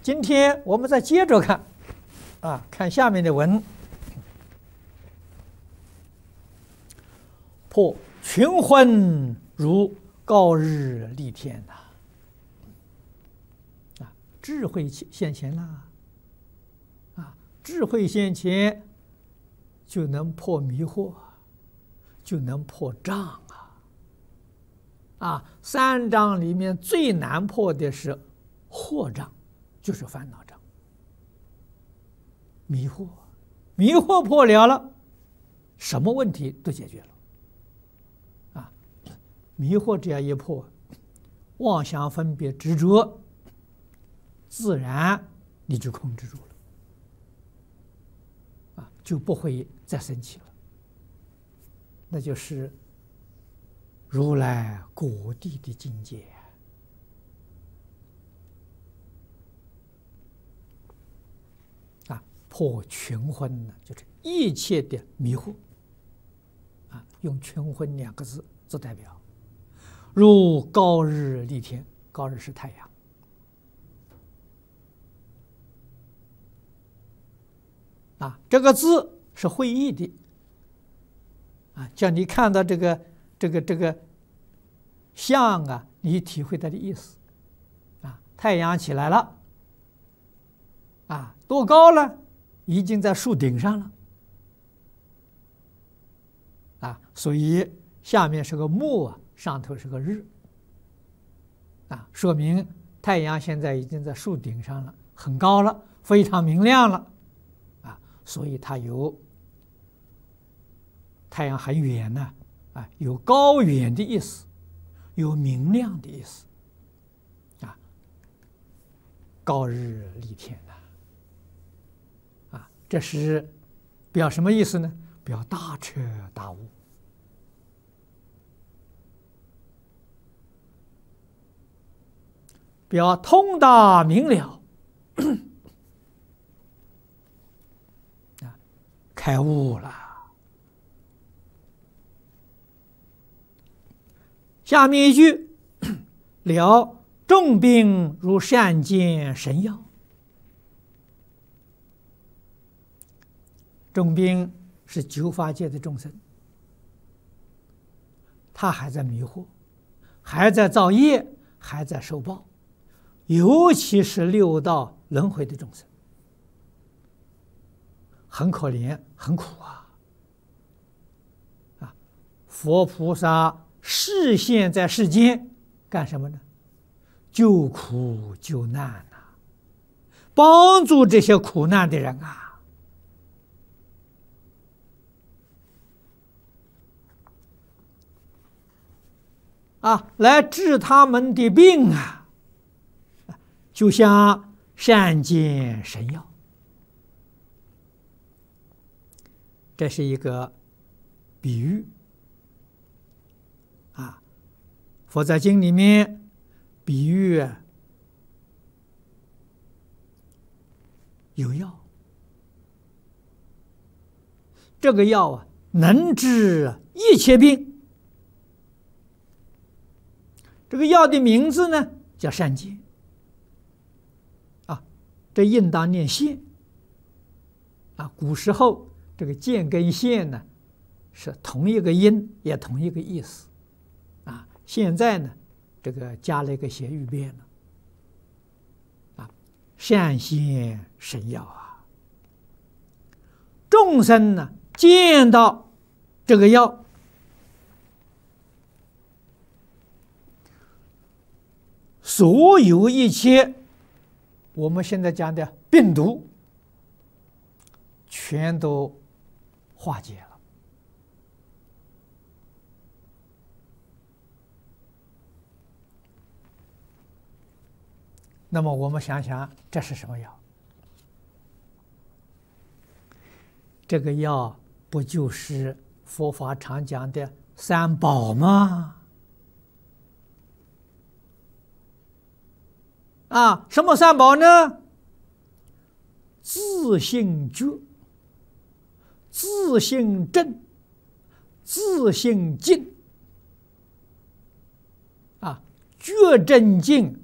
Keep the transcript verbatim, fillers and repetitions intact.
今天我们再接着看，啊，看下面的文。破群昏如高日丽天呐！啊，智慧现前啦！啊，智慧现前，就能破迷惑，就能破障啊！啊，三障里面最难破的是惑障，就是烦恼障。迷惑，迷惑破了了，什么问题都解决了。啊，迷惑这样一破，妄想分别执着，自然你就控制住了。啊，就不会再生气了。那就是如来果地的境界。啊，破群昏呢，就是一切的迷惑。啊，用群昏两个字做代表，如高日丽天，高日是太阳。啊，这个字是会意的。啊，叫你看到这个这个这个像啊，你体会它的意思。啊，太阳起来了。啊，多高了？已经在树顶上了。啊，所以下面是个木啊，上头是个日。啊，说明太阳现在已经在树顶上了，很高了，非常明亮了。啊，所以它有太阳很远呢，啊，有高远的意思，有明亮的意思。啊，高日丽天呐。啊，这是表什么意思呢？表大彻大悟。表通达明了。啊，开悟了。下面一句，了众病如善见神药。众病是九法界的众生，他还在迷惑，还在造业，还在受报，尤其是六道轮回的众生，很可怜，很苦啊！啊，佛菩萨示现在世间干什么呢？救苦救难呐、啊，帮助这些苦难的人啊！啊，来治他们的病啊，就像善见神药。这是一个比喻啊，佛在经里面比喻有药，这个药啊能治一切病。这个药的名字呢叫善见啊，这应当念现啊。古时候这个见跟现呢是同一个音，也同一个意思啊。现在呢这个加了一个谐语变了啊，善现神药啊。众生呢见到这个药，所有一切我们现在讲的病毒全都化解了。那么我们想想，这是什么药？这个药不就是佛法常讲的三宝吗？啊，什么三宝呢？自性觉、自性正、自性净。啊，觉正净